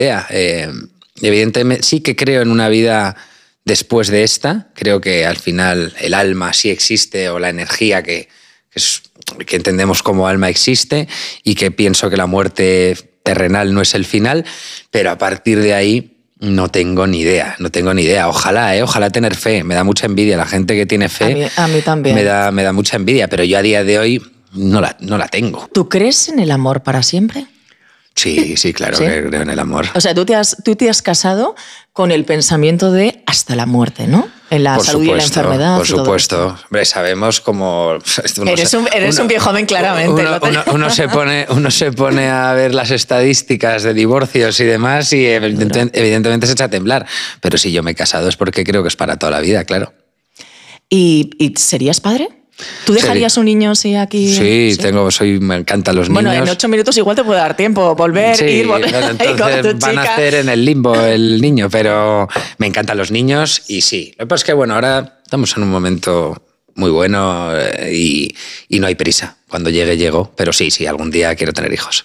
idea. Evidentemente, sí que creo en una vida después de esta. Creo que al final el alma sí existe, o la energía que entendemos como alma existe, y que pienso que la muerte terrenal no es el final, pero a partir de ahí no tengo ni idea. Ojalá tener fe. Me da mucha envidia la gente que tiene fe. A mí también. Me da mucha envidia, pero yo a día de hoy no la tengo. ¿Tú crees en el amor para siempre? Sí, claro. ¿Sí? Que creo en el amor. O sea, tú te has casado con el pensamiento de hasta la muerte, ¿no? En la salud y en la enfermedad. Por supuesto. Hombre, sabemos cómo... Eres un viejo joven, claramente. Uno se pone a ver las estadísticas de divorcios y demás, y evidentemente se echa a temblar. Pero si yo me he casado es porque creo que es para toda la vida, claro. ¿Y serías padre? ¿Tú dejarías un niño si aquí...? Sí, me encantan los niños. Bueno, en 8 minutos igual te puede dar tiempo volver, volver. Entonces van a hacer en el limbo el niño, pero me encantan los niños y sí. Lo que pasa es que, ahora estamos en un momento muy bueno y no hay prisa. Cuando llego, pero sí, algún día quiero tener hijos.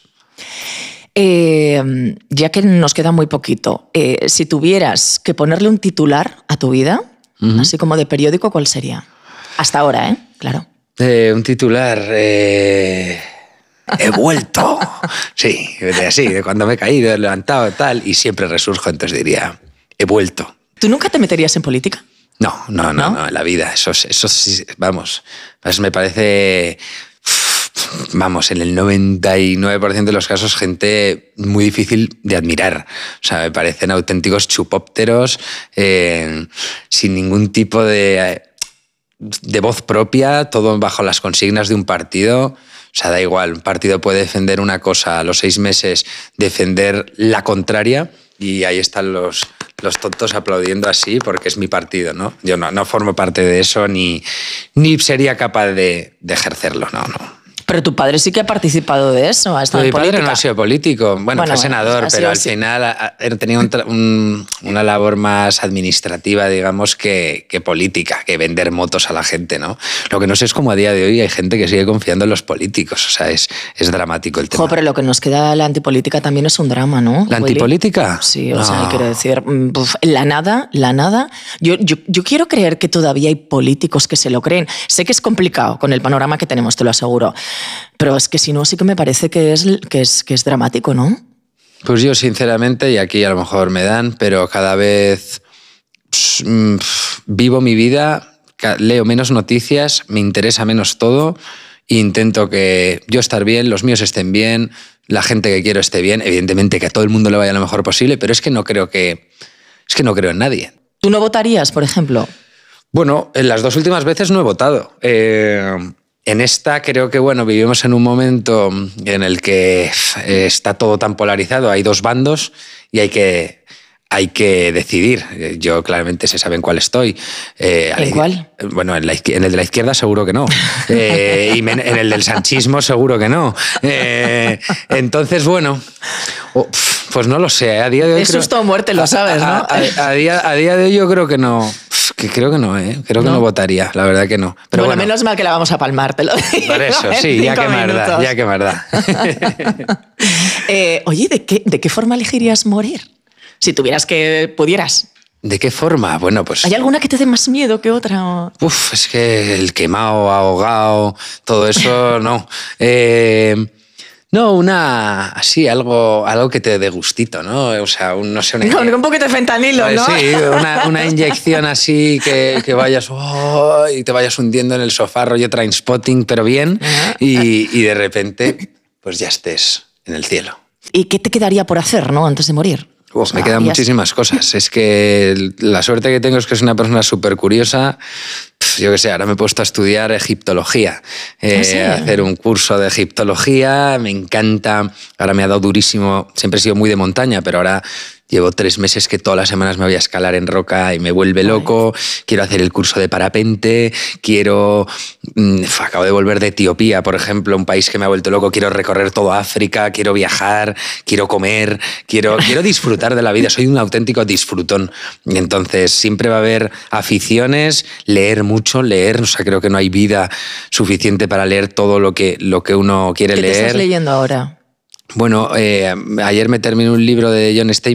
Ya que nos queda muy poquito, si tuvieras que ponerle un titular a tu vida, así como de periódico, ¿cuál sería? Hasta ahora, claro. Un titular... He vuelto. Sí, de cuando me he caído, he levantado, tal, y siempre resurjo, entonces diría, he vuelto. ¿Tú nunca te meterías en política? No, en la vida. Eso sí, vamos. Pues me parece... en el 99% de los casos, gente muy difícil de admirar. O sea, me parecen auténticos chupópteros, sin ningún tipo de voz propia, todo bajo las consignas de un partido. O sea, da igual, un partido puede defender una cosa, a los 6 meses defender la contraria, y ahí están los tontos aplaudiendo así porque es mi partido, ¿no? Yo no formo parte de eso, ni sería capaz de ejercerlo, no. Pero tu padre sí que ha participado de eso, ha estado en política. Mi padre no ha sido político, fue senador, pero al final tenía una labor más administrativa, digamos, que política, que vender motos a la gente, ¿no? Lo que no sé es cómo a día de hoy hay gente que sigue confiando en los políticos, o sea, es dramático el tema. Pero lo que nos queda de la antipolítica también es un drama, ¿no? ¿La antipolítica? Sí, o sea, quiero decir, la nada. Yo quiero creer que todavía hay políticos que se lo creen. Sé que es complicado con el panorama que tenemos, te lo aseguro. Pero es que si no, sí que me parece que es dramático, ¿no? Pues yo, sinceramente, y aquí a lo mejor me dan, pero cada vez vivo mi vida, leo menos noticias, me interesa menos todo, e intento que yo estar bien, los míos estén bien, la gente que quiero esté bien, evidentemente que a todo el mundo le vaya lo mejor posible, pero es que no creo en nadie. ¿Tú no votarías, por ejemplo? Bueno, en las 2 últimas veces no he votado. En esta creo que vivimos en un momento en el que está todo tan polarizado, hay 2 bandos y hay que decidir. Yo claramente se sabe en cuál estoy. ¿En cuál? Bueno, en el de la izquierda seguro que no. Y en el del sanchismo seguro que no. Entonces, pues no lo sé. A día de hoy es susto o muerte, lo sabes, ¿no? A día de hoy yo creo que no. Creo que no, Creo que no votaría, la verdad que no. Pero bueno, menos mal que la vamos a palmar, te lo digo. Por eso, sí, ya que me da. Oye, ¿de qué forma elegirías morir? Si pudieras. ¿De qué forma? Bueno, pues... ¿Hay alguna que te dé más miedo que otra? Es que el quemado, ahogado, todo eso, no. No, algo que te dé gustito, ¿no? O sea, un poquito de fentanilo, ¿no? Sí, una inyección así que vayas y te vayas hundiendo en el sofá, rollo Trainspotting, pero bien, y de repente pues ya estés en el cielo. ¿Y qué te quedaría por hacer, no, antes de morir? Me quedan muchísimas cosas. Es que la suerte que tengo es que soy una persona súper curiosa. Yo qué sé, ahora me he puesto a estudiar egiptología, hacer un curso de egiptología, me encanta, ahora me ha dado durísimo, siempre he sido muy de montaña, pero ahora llevo 3 meses que todas las semanas me voy a escalar en roca y me vuelve loco, quiero hacer el curso de parapente, acabo de volver de Etiopía, por ejemplo, un país que me ha vuelto loco, quiero recorrer toda África, quiero viajar, quiero comer, quiero disfrutar de la vida, soy un auténtico disfrutón, y entonces siempre va a haber aficiones, leer mucho, o sea, creo que no hay vida suficiente para leer todo lo que uno quiere leer. ¿Qué te estás leyendo ahora? Bueno, ayer me terminé un libro de John Steinbeck